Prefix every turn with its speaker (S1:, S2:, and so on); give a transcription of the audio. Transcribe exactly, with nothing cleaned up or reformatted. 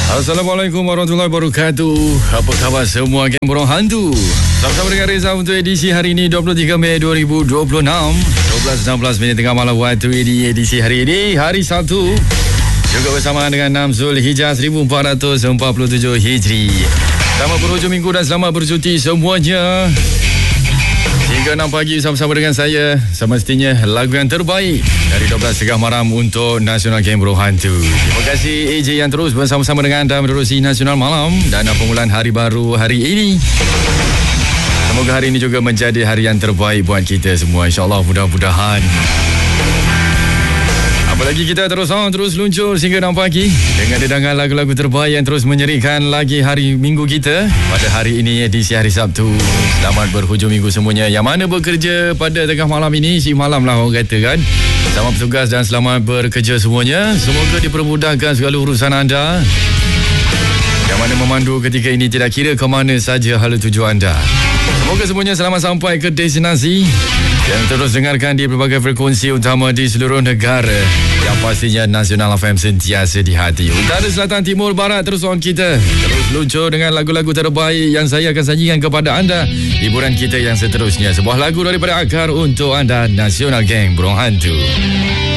S1: Assalamualaikum warahmatullahi wabarakatuh. Apa khabar semua geng Burung Hantu? Sama-sama dengan Reza untuk edisi hari ini dua puluh tiga Mei dua ribu dua puluh enam, dua belas enam belas minit tengah malam waktu di edisi hari ini, hari Sabtu. Juga bersama dengan enam Zulhijjah seribu empat ratus empat puluh tujuh Hijri. Selamat berhujung minggu dan selamat bercuti semuanya. Hingga enam pagi sama-sama dengan saya. Semestinya lagu yang terbaik dari dua belas tiga puluh malam untuk Nasional Geng Burung Hantu. Terima kasih A J yang terus bersama-sama dengan anda menerusi Nasional Malam dan permulaan hari baru hari ini. Semoga hari ini juga menjadi hari yang terbaik buat kita semua. InsyaAllah, mudah-mudahan. Apalagi kita terus on, terus luncur sehingga enam pagi dengan dedangan lagu-lagu terbaik yang terus menyerikan lagi hari minggu kita pada hari ini edisi hari Sabtu. Selamat berhujung minggu semuanya. Yang mana bekerja pada tengah malam ini, si malam lah orang kata kan. Selamat bertugas dan selamat bekerja semuanya. Semoga dipermudahkan segala urusan anda. Yang mana memandu ketika ini tidak kira ke mana saja hala tuju anda. Semoga semuanya selamat sampai ke destinasi yang terus dengarkan di berbagai frekuensi utama di seluruh negara. Yang pastinya Nasional F M sentiasa di hati. Utara, selatan, timur, barat, terus on kita. Terus luncur dengan lagu-lagu terbaik yang saya akan sajikan kepada anda. Hiburan kita yang seterusnya. Sebuah lagu daripada Akar untuk anda, Nasional Geng Burung Hantu.